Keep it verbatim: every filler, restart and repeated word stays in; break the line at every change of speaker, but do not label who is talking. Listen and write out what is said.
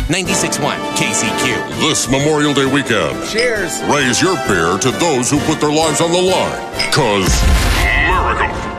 ninety-six point one K C Q.
This Memorial Day weekend,
cheers.
Raise your beer to those who put their lives on the line. Cause America